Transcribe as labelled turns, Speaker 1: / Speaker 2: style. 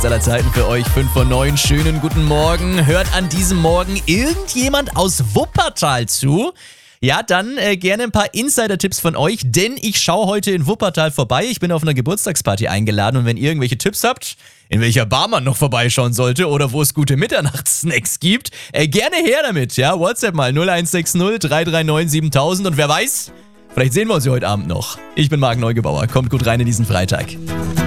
Speaker 1: Highlights aller Zeiten für euch. 5 von 9. Schönen guten Morgen. Hört an diesem Morgen irgendjemand aus Wuppertal zu? Ja, dann gerne ein paar Insider-Tipps von euch, denn ich schaue heute in Wuppertal vorbei. Ich bin auf einer Geburtstagsparty eingeladen und wenn ihr irgendwelche Tipps habt, in welcher Bar man noch vorbeischauen sollte oder wo es gute Mitternachtssnacks gibt, gerne her damit. Ja, WhatsApp mal 0160 339 7000 und wer weiß, vielleicht sehen wir uns ja heute Abend noch. Ich bin Marc Neugebauer. Kommt gut rein in diesen Freitag.